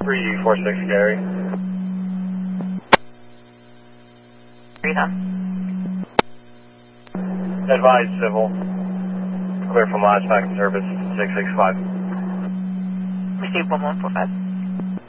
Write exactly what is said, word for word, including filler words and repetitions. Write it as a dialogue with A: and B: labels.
A: three four six Gary.
B: Rita.
A: Advise civil. Clear from last back in service six six five.
B: Receive one one four five.